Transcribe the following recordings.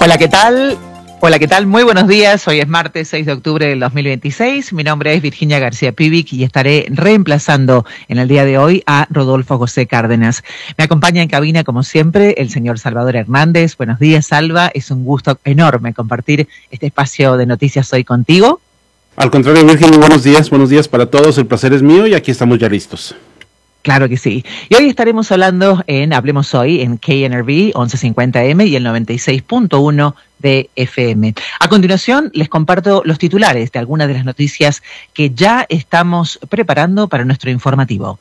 Hola, ¿qué tal? Hola, ¿qué tal? Muy buenos días. Hoy es martes 6 de octubre del 2026. Mi nombre es Virginia García Pivic y estaré reemplazando en el día de hoy a Rodolfo José Cárdenas. Me acompaña en cabina, como siempre, el señor Salvador Hernández. Buenos días, Salva. Es un gusto enorme compartir este espacio de noticias hoy contigo. Al contrario, Virginia, buenos días para todos. El placer es mío y aquí estamos ya listos. Claro que sí. Y hoy estaremos hablando en Hablemos Hoy en KNRV 1150M y el 96.1 de FM. A continuación, les comparto los titulares de algunas de las noticias que ya estamos preparando para nuestro informativo.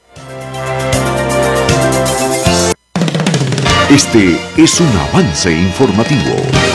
Este es un avance informativo.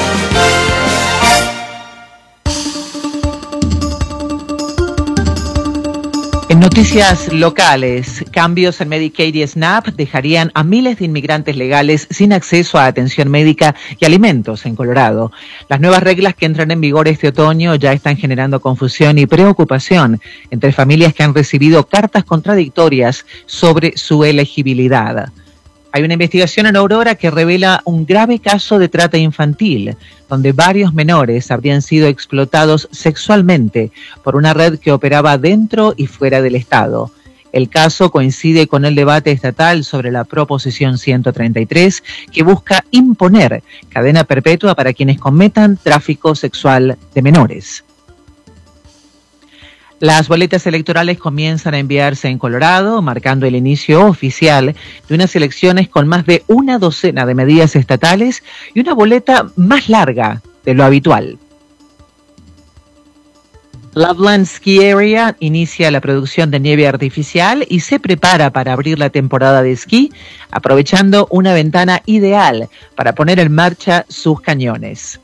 En noticias locales, cambios en Medicaid y SNAP dejarían a miles de inmigrantes legales sin acceso a atención médica y alimentos en Colorado. Las nuevas reglas que entran en vigor este otoño ya están generando confusión y preocupación entre familias que han recibido cartas contradictorias sobre su elegibilidad. Hay una investigación en Aurora que revela un grave caso de trata infantil, donde varios menores habrían sido explotados sexualmente por una red que operaba dentro y fuera del estado. El caso coincide con el debate estatal sobre la Proposición 133, que busca imponer cadena perpetua para quienes cometan tráfico sexual de menores. Las boletas electorales comienzan a enviarse en Colorado, marcando el inicio oficial de unas elecciones con más de una docena de medidas estatales y una boleta más larga de lo habitual. Loveland Ski Area inicia la producción de nieve artificial y se prepara para abrir la temporada de esquí, aprovechando una ventana ideal para poner en marcha sus cañones.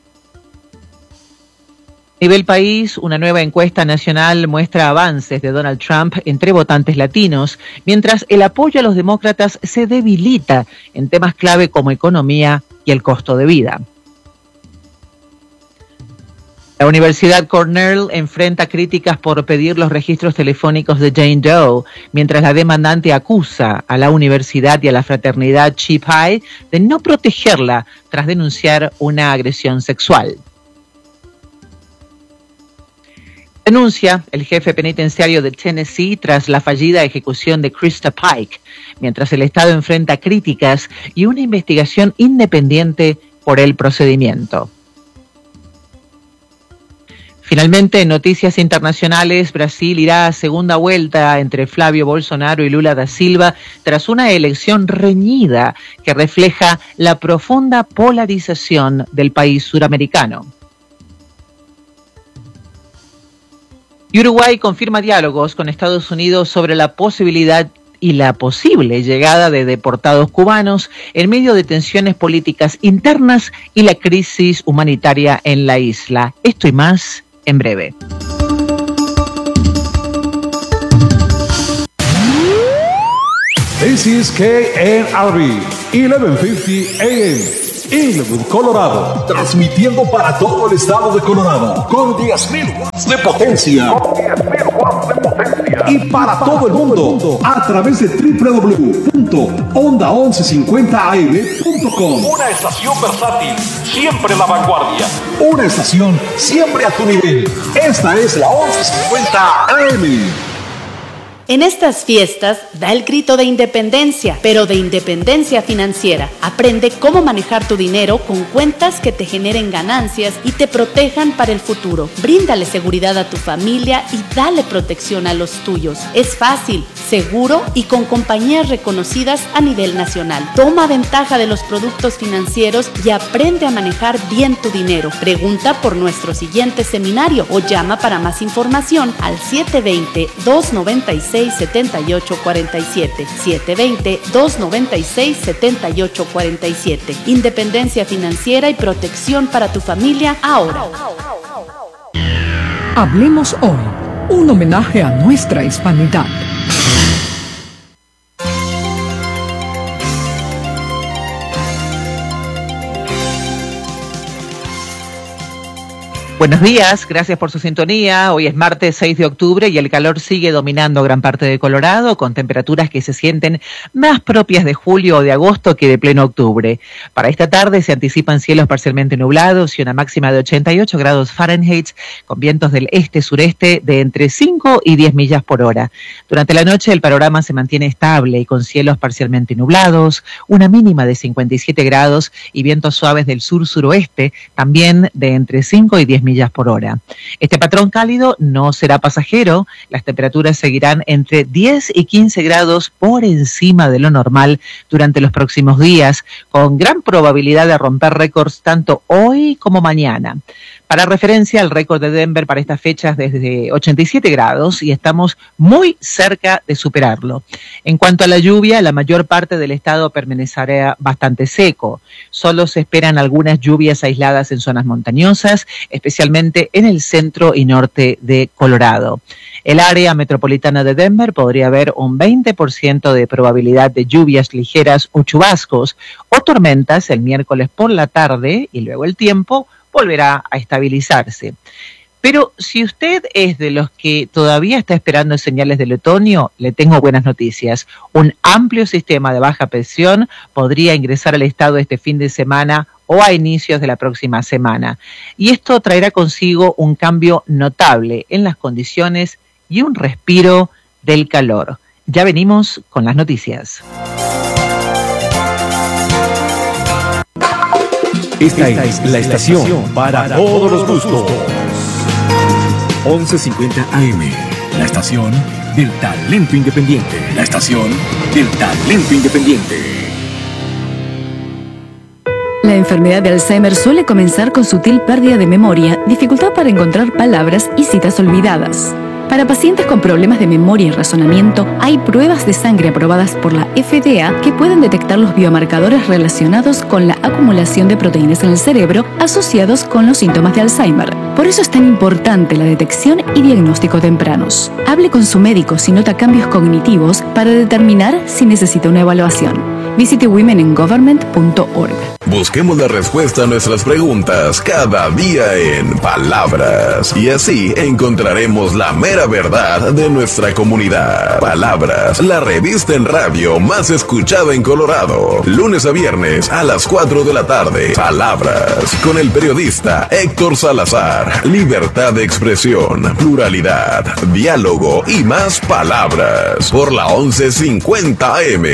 A nivel país, una nueva encuesta nacional muestra avances de Donald Trump entre votantes latinos, mientras el apoyo a los demócratas se debilita en temas clave como economía y el costo de vida. La Universidad Cornell enfrenta críticas por pedir los registros telefónicos de Jane Doe, mientras la demandante acusa a la universidad y a la fraternidad Chi Pi de no protegerla tras denunciar una agresión sexual. Denuncia el jefe penitenciario de Tennessee tras la fallida ejecución de Krista Pike, mientras el Estado enfrenta críticas y una investigación independiente por el procedimiento. Finalmente, en noticias internacionales, Brasil irá a segunda vuelta entre Flavio Bolsonaro y Lula da Silva tras una elección reñida que refleja la profunda polarización del país suramericano. Uruguay confirma diálogos con Estados Unidos sobre la posibilidad y la posible llegada de deportados cubanos en medio de tensiones políticas internas y la crisis humanitaria en la isla. Esto y más en breve. This is KNRV 1150 AM. Inglewood, Colorado, transmitiendo para todo el estado de Colorado con 10.000 watts de potencia. Y para todo el mundo a través de www.onda1150am.com. Una estación versátil, siempre en la vanguardia. Una estación siempre a tu nivel. Esta es la 1150 AM. En estas fiestas, da el grito de independencia, pero de independencia financiera. Aprende cómo manejar tu dinero con cuentas que te generen ganancias y te protejan para el futuro. Bríndale seguridad a tu familia y dale protección a los tuyos. Es fácil, seguro y con compañías reconocidas a nivel nacional. Toma ventaja de los productos financieros y aprende a manejar bien tu dinero. Pregunta por nuestro siguiente seminario o llama para más información al 720-296-7847. 720-296-7847. Independencia financiera y protección para tu familia ahora. Hablemos hoy, un homenaje a nuestra hispanidad. Buenos días, gracias por su sintonía. Hoy es martes 6 de octubre y el calor sigue dominando gran parte de Colorado, con temperaturas que se sienten más propias de julio o de agosto que de pleno octubre. Para esta tarde se anticipan cielos parcialmente nublados y una máxima de 88 grados Fahrenheit, con vientos del este-sureste de entre 5 y 10 millas por hora. Durante la noche el panorama se mantiene estable y con cielos parcialmente nublados, una mínima de 57 grados y vientos suaves del sur-suroeste, también de entre 5 y 10 millas por hora. Este patrón cálido no será pasajero, las temperaturas seguirán entre 10 y 15 grados por encima de lo normal durante los próximos días, con gran probabilidad de romper récords tanto hoy como mañana. Para referencia, el récord de Denver para estas fechas es de 87 grados y estamos muy cerca de superarlo. En cuanto a la lluvia, la mayor parte del estado permanecerá bastante seco. Solo se esperan algunas lluvias aisladas en zonas montañosas, especialmente en el centro y norte de Colorado. El área metropolitana de Denver podría haber un 20% de probabilidad de lluvias ligeras o chubascos o tormentas el miércoles por la tarde y luego el tiempo volverá a estabilizarse. Pero si usted es de los que todavía está esperando señales del otoño, le tengo buenas noticias. Un amplio sistema de baja presión podría ingresar al estado este fin de semana o a inicios de la próxima semana. Y esto traerá consigo un cambio notable en las condiciones y un respiro del calor. Ya venimos con las noticias. Esta es la estación para todos los gustos. 1150 AM, la estación del talento independiente. La estación del talento independiente. La enfermedad de Alzheimer suele comenzar con sutil pérdida de memoria, dificultad para encontrar palabras y citas olvidadas. Para pacientes con problemas de memoria y razonamiento, hay pruebas de sangre aprobadas por la FDA que pueden detectar los biomarcadores relacionados con la acumulación de proteínas en el cerebro asociados con los síntomas de Alzheimer. Por eso es tan importante la detección y diagnóstico tempranos. Hable con su médico si nota cambios cognitivos para determinar si necesita una evaluación. Visite womeningovernment.org. Busquemos la respuesta a nuestras preguntas cada día en Palabras. Y así encontraremos la mera verdad de nuestra comunidad. Palabras, la revista en radio más escuchada en Colorado. Lunes a viernes a las 4 de la tarde. Palabras, con el periodista Héctor Salazar. Libertad de expresión, pluralidad, diálogo y más palabras. Por la 1150 AM.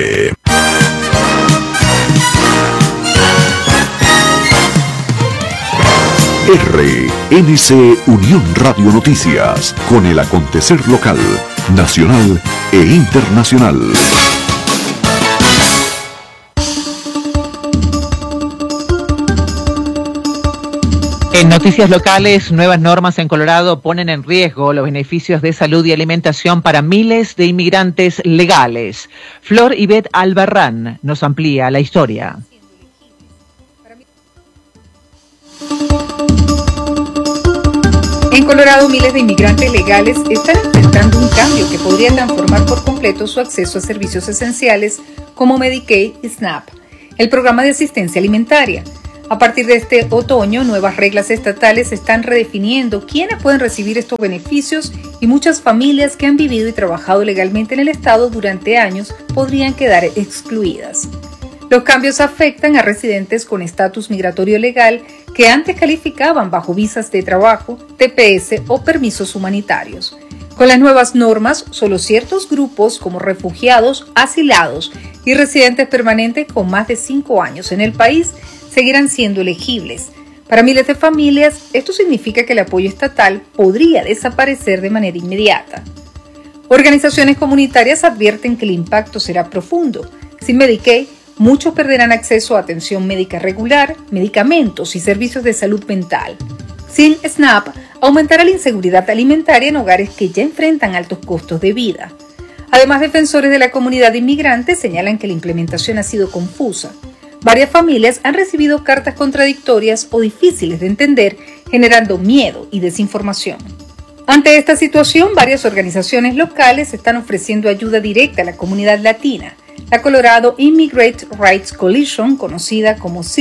RNC Unión Radio Noticias, con el acontecer local, nacional e internacional. En noticias locales, nuevas normas en Colorado ponen en riesgo los beneficios de salud y alimentación para miles de inmigrantes legales. Flor Ivette Albarrán nos amplía la historia. En Colorado, miles de inmigrantes legales están enfrentando un cambio que podría transformar por completo su acceso a servicios esenciales como Medicaid y SNAP, el programa de asistencia alimentaria. A partir de este otoño, nuevas reglas estatales están redefiniendo quiénes pueden recibir estos beneficios y muchas familias que han vivido y trabajado legalmente en el estado durante años podrían quedar excluidas. Los cambios afectan a residentes con estatus migratorio legal que antes calificaban bajo visas de trabajo, TPS o permisos humanitarios. Con las nuevas normas, solo ciertos grupos como refugiados, asilados y residentes permanentes con más de 5 años en el país seguirán siendo elegibles. Para miles de familias, esto significa que el apoyo estatal podría desaparecer de manera inmediata. Organizaciones comunitarias advierten que el impacto será profundo. Sin Medicaid, muchos perderán acceso a atención médica regular, medicamentos y servicios de salud mental. Sin SNAP, aumentará la inseguridad alimentaria en hogares que ya enfrentan altos costos de vida. Además, defensores de la comunidad inmigrante señalan que la implementación ha sido confusa. Varias familias han recibido cartas contradictorias o difíciles de entender, generando miedo y desinformación. Ante esta situación, varias organizaciones locales están ofreciendo ayuda directa a la comunidad latina. La Colorado Immigrant Rights Coalition, conocida como CIRC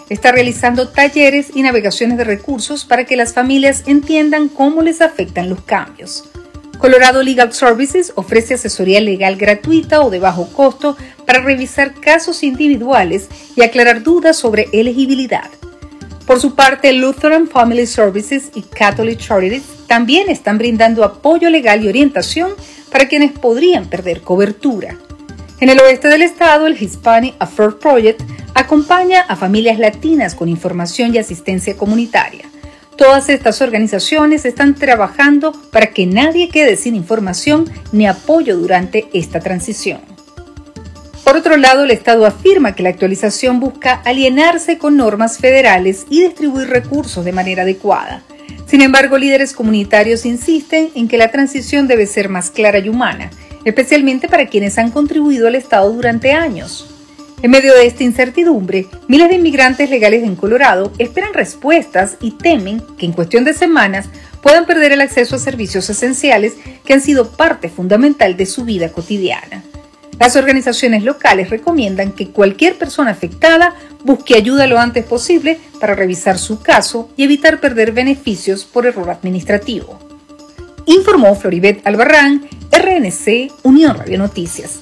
está realizando talleres y navegaciones de recursos para que las familias entiendan cómo les afectan los cambios. Colorado Legal Services ofrece asesoría legal gratuita o de bajo costo para revisar casos individuales y aclarar dudas sobre elegibilidad. Por su parte, Lutheran Family Services y Catholic Charities también están brindando apoyo legal y orientación para quienes podrían perder cobertura. En el oeste del estado, el Hispanic Affairs Project acompaña a familias latinas con información y asistencia comunitaria. Todas estas organizaciones están trabajando para que nadie quede sin información ni apoyo durante esta transición. Por otro lado, el Estado afirma que la actualización busca alinearse con normas federales y distribuir recursos de manera adecuada. Sin embargo, líderes comunitarios insisten en que la transición debe ser más clara y humana, especialmente para quienes han contribuido al Estado durante años. En medio de esta incertidumbre, miles de inmigrantes legales en Colorado esperan respuestas y temen que en cuestión de semanas puedan perder el acceso a servicios esenciales que han sido parte fundamental de su vida cotidiana. Las organizaciones locales recomiendan que cualquier persona afectada busque ayuda lo antes posible para revisar su caso y evitar perder beneficios por error administrativo. Informó Floribet Albarrán, RNC, Unión Radio Noticias.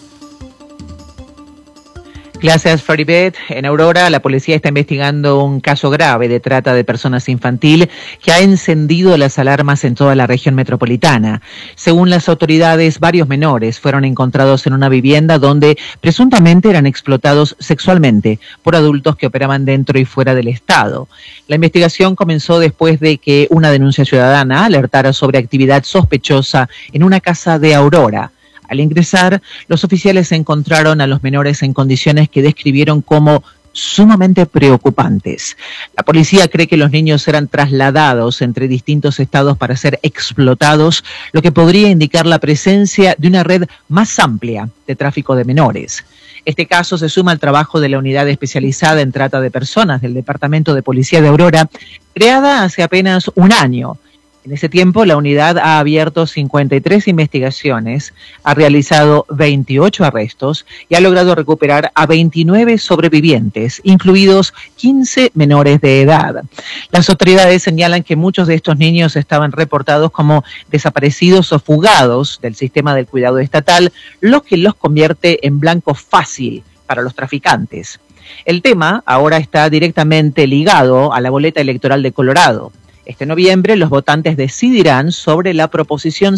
Gracias, Floribet. En Aurora, la policía está investigando un caso grave de trata de personas infantil que ha encendido las alarmas en toda la región metropolitana. Según las autoridades, varios menores fueron encontrados en una vivienda donde presuntamente eran explotados sexualmente por adultos que operaban dentro y fuera del estado. La investigación comenzó después de que una denuncia ciudadana alertara sobre actividad sospechosa en una casa de Aurora. Al ingresar, los oficiales encontraron a los menores en condiciones que describieron como sumamente preocupantes. La policía cree que los niños eran trasladados entre distintos estados para ser explotados, lo que podría indicar la presencia de una red más amplia de tráfico de menores. Este caso se suma al trabajo de la unidad especializada en trata de personas del Departamento de Policía de Aurora, creada hace apenas un año. En ese tiempo, la unidad ha abierto 53 investigaciones, ha realizado 28 arrestos y ha logrado recuperar a 29 sobrevivientes, incluidos 15 menores de edad. Las autoridades señalan que muchos de estos niños estaban reportados como desaparecidos o fugados del sistema del cuidado estatal, lo que los convierte en blanco fácil para los traficantes. El tema ahora está directamente ligado a la boleta electoral de Colorado. Este noviembre los votantes decidirán sobre la Proposición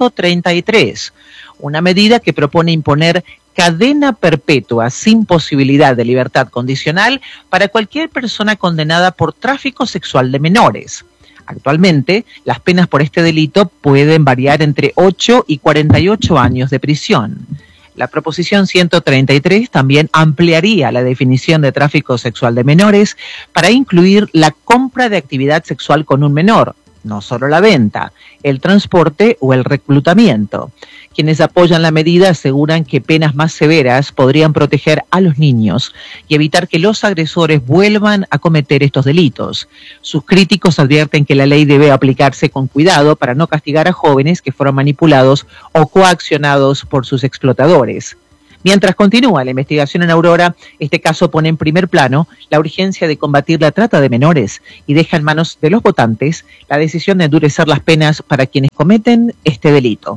133, una medida que propone imponer cadena perpetua sin posibilidad de libertad condicional para cualquier persona condenada por tráfico sexual de menores. Actualmente, las penas por este delito pueden variar entre 8 y 48 años de prisión. La Proposición 133 también ampliaría la definición de tráfico sexual de menores para incluir la compra de actividad sexual con un menor, no solo la venta, el transporte o el reclutamiento. Quienes apoyan la medida aseguran que penas más severas podrían proteger a los niños y evitar que los agresores vuelvan a cometer estos delitos. Sus críticos advierten que la ley debe aplicarse con cuidado para no castigar a jóvenes que fueron manipulados o coaccionados por sus explotadores. Mientras continúa la investigación en Aurora, este caso pone en primer plano la urgencia de combatir la trata de menores y deja en manos de los votantes la decisión de endurecer las penas para quienes cometen este delito.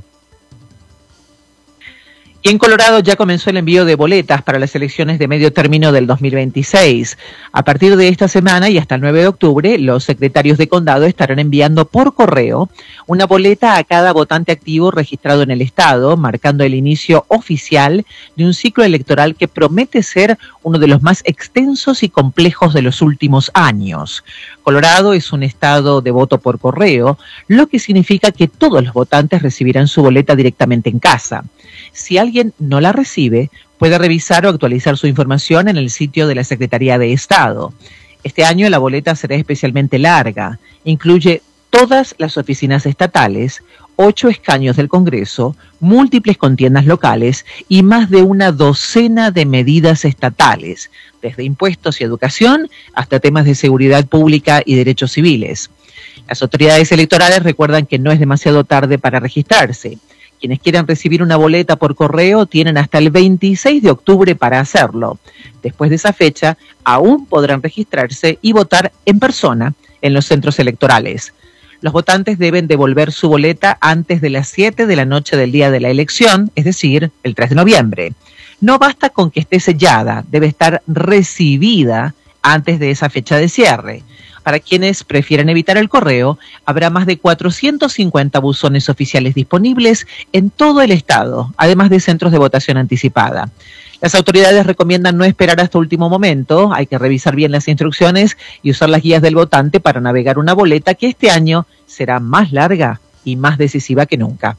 Y en Colorado ya comenzó el envío de boletas para las elecciones de medio término del 2026. A partir de esta semana y hasta el 9 de octubre, los secretarios de condado estarán enviando por correo una boleta a cada votante activo registrado en el estado, marcando el inicio oficial de un ciclo electoral que promete ser uno de los más extensos y complejos de los últimos años. Colorado es un estado de voto por correo, lo que significa que todos los votantes recibirán su boleta directamente en casa. Si alguien no la recibe, puede revisar o actualizar su información en el sitio de la Secretaría de Estado. Este año la boleta será especialmente larga. Incluye todas las oficinas estatales, 8 escaños del Congreso, múltiples contiendas locales y más de una docena de medidas estatales, desde impuestos y educación hasta temas de seguridad pública y derechos civiles. Las autoridades electorales recuerdan que no es demasiado tarde para registrarse. Quienes quieran recibir una boleta por correo tienen hasta el 26 de octubre para hacerlo. Después de esa fecha, aún podrán registrarse y votar en persona en los centros electorales. Los votantes deben devolver su boleta antes de las 7 de la noche del día de la elección, es decir, el 3 de noviembre. No basta con que esté sellada, debe estar recibida antes de esa fecha de cierre. Para quienes prefieren evitar el correo, habrá más de 450 buzones oficiales disponibles en todo el estado, además de centros de votación anticipada. Las autoridades recomiendan no esperar hasta último momento, hay que revisar bien las instrucciones y usar las guías del votante para navegar una boleta que este año será más larga y más decisiva que nunca.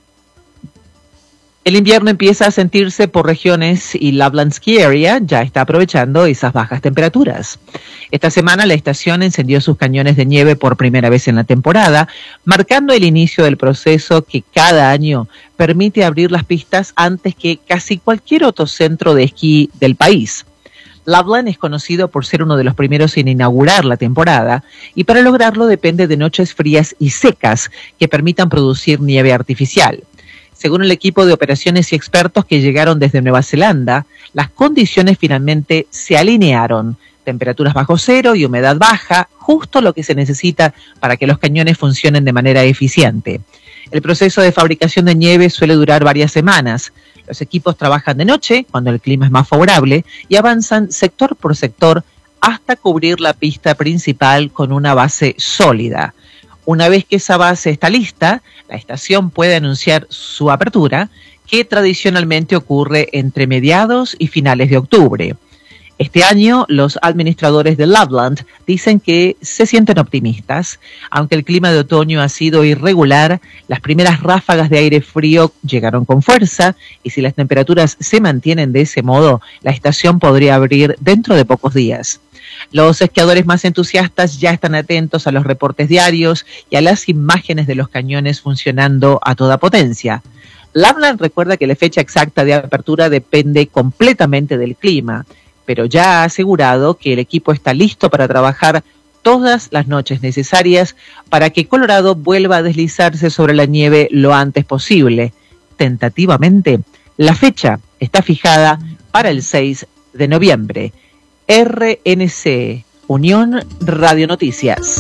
El invierno empieza a sentirse por regiones y Loveland Ski Area ya está aprovechando esas bajas temperaturas. Esta semana la estación encendió sus cañones de nieve por primera vez en la temporada, marcando el inicio del proceso que cada año permite abrir las pistas antes que casi cualquier otro centro de esquí del país. Loveland es conocido por ser uno de los primeros en inaugurar la temporada y para lograrlo depende de noches frías y secas que permitan producir nieve artificial. Según el equipo de operaciones y expertos que llegaron desde Nueva Zelanda, las condiciones finalmente se alinearon. Temperaturas bajo cero y humedad baja, justo lo que se necesita para que los cañones funcionen de manera eficiente. El proceso de fabricación de nieve suele durar varias semanas. Los equipos trabajan de noche, cuando el clima es más favorable, y avanzan sector por sector hasta cubrir la pista principal con una base sólida. Una vez que esa base está lista, la estación puede anunciar su apertura, que tradicionalmente ocurre entre mediados y finales de octubre. Este año, los administradores de Loveland dicen que se sienten optimistas. Aunque el clima de otoño ha sido irregular, las primeras ráfagas de aire frío llegaron con fuerza y si las temperaturas se mantienen de ese modo, la estación podría abrir dentro de pocos días. Los esquiadores más entusiastas ya están atentos a los reportes diarios y a las imágenes de los cañones funcionando a toda potencia. Loveland recuerda que la fecha exacta de apertura depende completamente del clima, pero ya ha asegurado que el equipo está listo para trabajar todas las noches necesarias para que Colorado vuelva a deslizarse sobre la nieve lo antes posible. Tentativamente, la fecha está fijada para el 6 de noviembre. RNC, Unión Radio Noticias.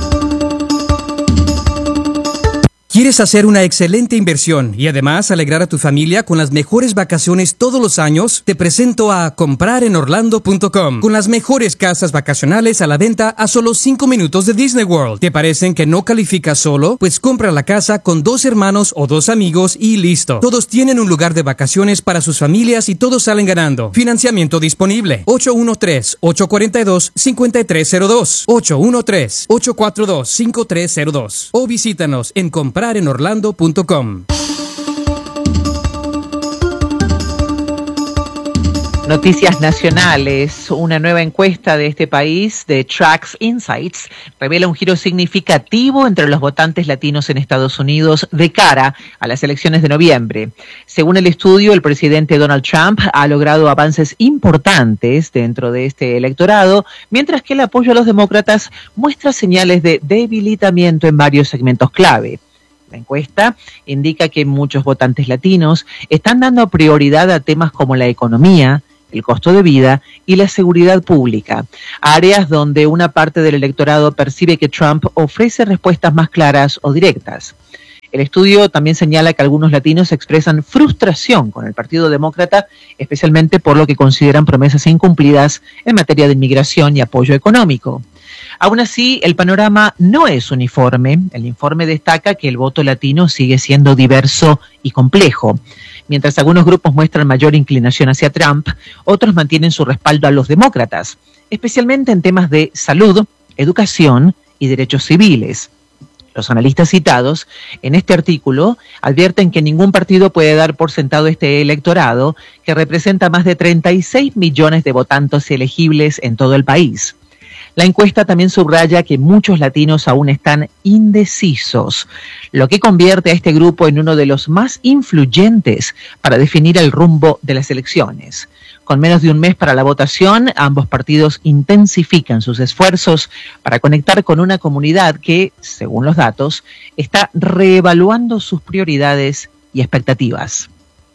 ¿Quieres hacer una excelente inversión y además alegrar a tu familia con las mejores vacaciones todos los años? Te presento a comprarenorlando.com, con las mejores casas vacacionales a la venta a solo 5 minutos de Disney World. ¿Te parecen que no calificas solo? Pues compra la casa con 2 hermanos o 2 amigos y listo. Todos tienen un lugar de vacaciones para sus familias y todos salen ganando. Financiamiento disponible. 813-842-5302. 813-842-5302. O visítanos en comprarenorlando.com. Noticias nacionales. Una nueva encuesta de este país, de Trax Insights, revela un giro significativo entre los votantes latinos en Estados Unidos de cara a las elecciones de noviembre. Según el estudio, el presidente Donald Trump ha logrado avances importantes dentro de este electorado, mientras que el apoyo a los demócratas muestra señales de debilitamiento en varios segmentos clave. La encuesta indica que muchos votantes latinos están dando prioridad a temas como la economía, el costo de vida y la seguridad pública, áreas donde una parte del electorado percibe que Trump ofrece respuestas más claras o directas. El estudio también señala que algunos latinos expresan frustración con el Partido Demócrata, especialmente por lo que consideran promesas incumplidas en materia de inmigración y apoyo económico. Aún así, el panorama no es uniforme. El informe destaca que el voto latino sigue siendo diverso y complejo. Mientras algunos grupos muestran mayor inclinación hacia Trump, otros mantienen su respaldo a los demócratas, especialmente en temas de salud, educación y derechos civiles. Los analistas citados en este artículo advierten que ningún partido puede dar por sentado este electorado, que representa más de 36 millones de votantes elegibles en todo el país. La encuesta también subraya que muchos latinos aún están indecisos, lo que convierte a este grupo en uno de los más influyentes para definir el rumbo de las elecciones. Con menos de un mes para la votación, ambos partidos intensifican sus esfuerzos para conectar con una comunidad que, según los datos, está reevaluando sus prioridades y expectativas.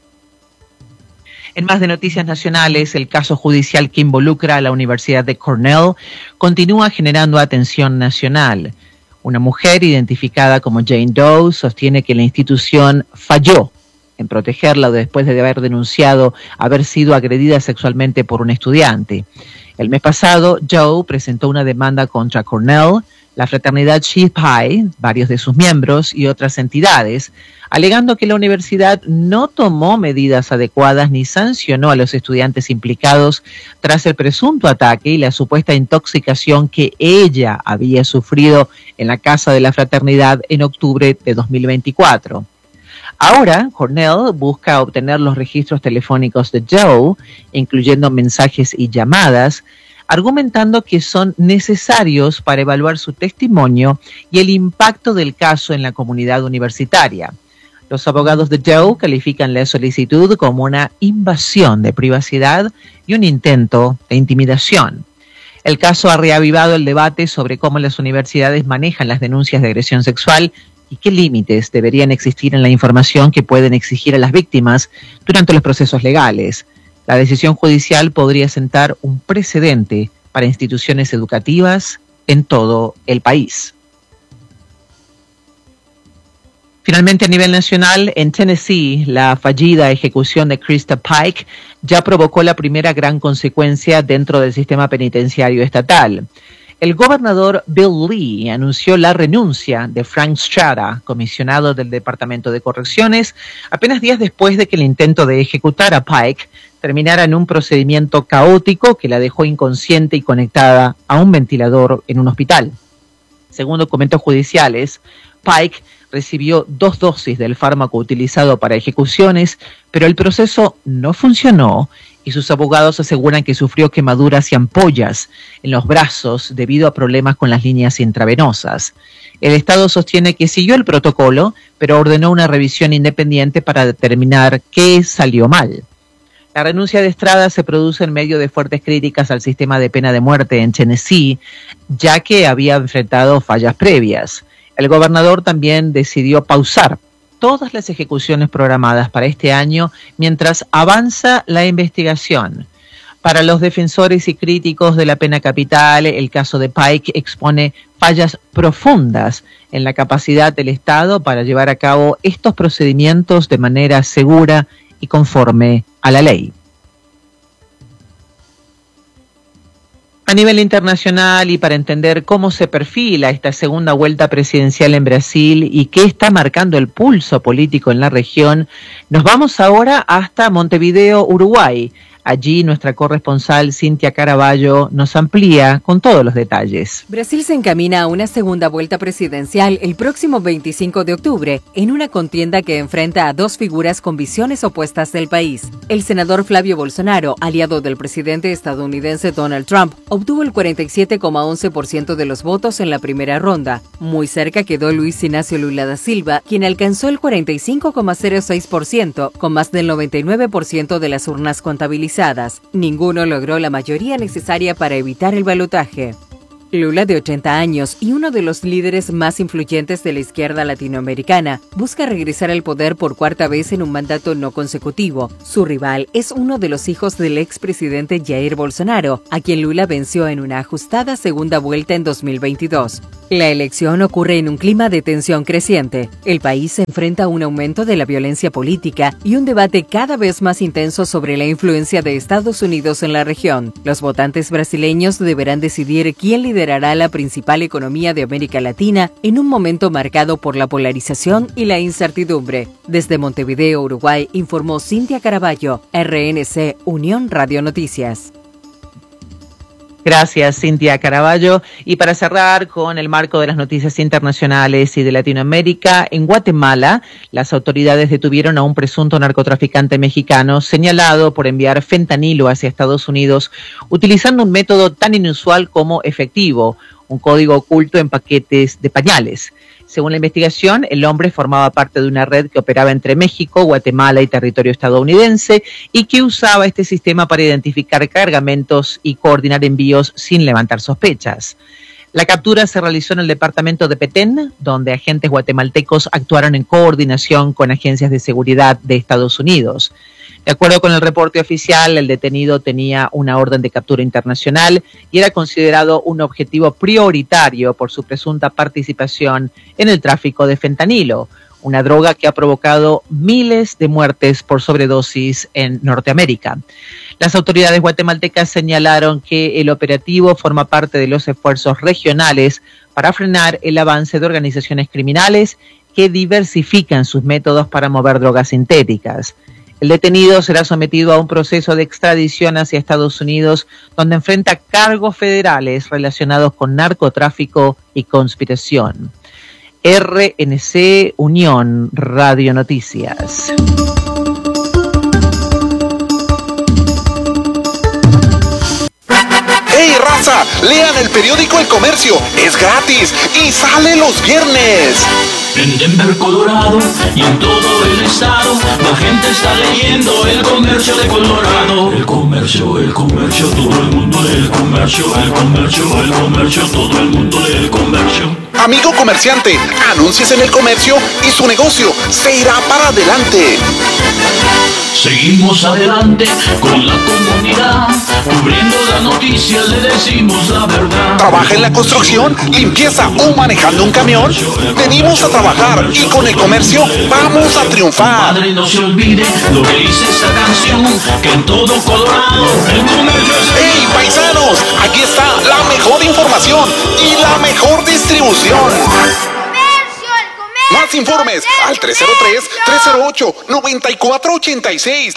En más de noticias nacionales, el caso judicial que involucra a la Universidad de Cornell continúa generando atención nacional. Una mujer identificada como Jane Doe sostiene que la institución falló en protegerla después de haber denunciado haber sido agredida sexualmente por un estudiante. El mes pasado, Doe presentó una demanda contra Cornell, la fraternidad Chi Pi, varios de sus miembros y otras entidades, alegando que la universidad no tomó medidas adecuadas ni sancionó a los estudiantes implicados tras el presunto ataque y la supuesta intoxicación que ella había sufrido en la casa de la fraternidad en octubre de 2024. Ahora, Cornell busca obtener los registros telefónicos de Doe, incluyendo mensajes y llamadas, argumentando que son necesarios para evaluar su testimonio y el impacto del caso en la comunidad universitaria. Los abogados de Doe califican la solicitud como una invasión de privacidad y un intento de intimidación. El caso ha reavivado el debate sobre cómo las universidades manejan las denuncias de agresión sexual y qué límites deberían existir en la información que pueden exigir a las víctimas durante los procesos legales. La decisión judicial podría sentar un precedente para instituciones educativas en todo el país. Finalmente, a nivel nacional, en Tennessee, la fallida ejecución de Krista Pike ya provocó la primera gran consecuencia dentro del sistema penitenciario estatal. El gobernador Bill Lee anunció la renuncia de Frank Strada, comisionado del Departamento de Correcciones, apenas días después de que el intento de ejecutar a Pike terminara en un procedimiento caótico que la dejó inconsciente y conectada a un ventilador en un hospital. Según documentos judiciales, Pike recibió 2 dosis del fármaco utilizado para ejecuciones, pero el proceso no funcionó y sus abogados aseguran que sufrió quemaduras y ampollas en los brazos debido a problemas con las líneas intravenosas. El Estado sostiene que siguió el protocolo, pero ordenó una revisión independiente para determinar qué salió mal. La renuncia de Estrada se produce en medio de fuertes críticas al sistema de pena de muerte en Tennessee, ya que había enfrentado fallas previas. El gobernador también decidió pausar todas las ejecuciones programadas para este año mientras avanza la investigación. Para los defensores y críticos de la pena capital, el caso de Pike expone fallas profundas en la capacidad del Estado para llevar a cabo estos procedimientos de manera segura y conforme a la ley. A nivel internacional y para entender cómo se perfila esta segunda vuelta presidencial en Brasil y qué está marcando el pulso político en la región, nos vamos ahora hasta Montevideo, Uruguay. Allí nuestra corresponsal Cintia Caraballo nos amplía con todos los detalles. Brasil se encamina a una segunda vuelta presidencial el próximo 25 de octubre, en una contienda que enfrenta a 2 figuras con visiones opuestas del país. El senador Flavio Bolsonaro, aliado del presidente estadounidense Donald Trump, obtuvo el 47,11% de los votos en la primera ronda. Muy cerca quedó Luis Inácio Lula da Silva, quien alcanzó el 45,06%, con más del 99% de las urnas contabilizadas. Ninguno logró la mayoría necesaria para evitar el balotaje. Lula, de 80 años y uno de los líderes más influyentes de la izquierda latinoamericana, busca regresar al poder por 4ª vez en un mandato no consecutivo. Su rival es uno de los hijos del expresidente Jair Bolsonaro, a quien Lula venció en una ajustada segunda vuelta en 2022. La elección ocurre en un clima de tensión creciente. El país se enfrenta a un aumento de la violencia política y un debate cada vez más intenso sobre la influencia de Estados Unidos en la región. Los votantes brasileños deberán decidir quién liderará la principal economía de América Latina en un momento marcado por la polarización y la incertidumbre. Desde Montevideo, Uruguay, informó Cintia Caraballo, RNC, Unión Radio Noticias. Gracias, Cintia Caraballo. Y para cerrar con el marco de las noticias internacionales y de Latinoamérica, en Guatemala, las autoridades detuvieron a un presunto narcotraficante mexicano señalado por enviar fentanilo hacia Estados Unidos utilizando un método tan inusual como efectivo, un código oculto en paquetes de pañales. Según la investigación, el hombre formaba parte de una red que operaba entre México, Guatemala y territorio estadounidense y que usaba este sistema para identificar cargamentos y coordinar envíos sin levantar sospechas. La captura se realizó en el departamento de Petén, donde agentes guatemaltecos actuaron en coordinación con agencias de seguridad de Estados Unidos. De acuerdo con el reporte oficial, el detenido tenía una orden de captura internacional y era considerado un objetivo prioritario por su presunta participación en el tráfico de fentanilo, una droga que ha provocado miles de muertes por sobredosis en Norteamérica. Las autoridades guatemaltecas señalaron que el operativo forma parte de los esfuerzos regionales para frenar el avance de organizaciones criminales que diversifican sus métodos para mover drogas sintéticas. El detenido será sometido a un proceso de extradición hacia Estados Unidos, donde enfrenta cargos federales relacionados con narcotráfico y conspiración. RNC Unión Radio Noticias. ¡Hey, raza! Lean el periódico El Comercio, es gratis y sale los viernes. En Denver, Colorado y en todo el estado, la gente está leyendo El Comercio de Colorado. El comercio, todo el mundo del comercio. El comercio, todo el mundo del comercio. Amigo comerciante, anúnciese en El Comercio y su negocio se irá para adelante. Seguimos adelante con la comunidad, cubriendo las noticias, le decimos la verdad. ¿Trabaja en la construcción, limpieza o manejando un camión? Venimos a trabajar y con El Comercio vamos a triunfar. Padre, no se olvide lo que dice esta canción, que en todo Colorado El Comercio es... ¡Hey, paisanos! Aquí está la mejor información y la mejor distribución. Más informes al 303-308-9486.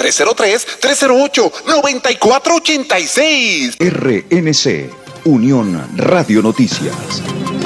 303-308-9486. RNC, Unión Radio Noticias.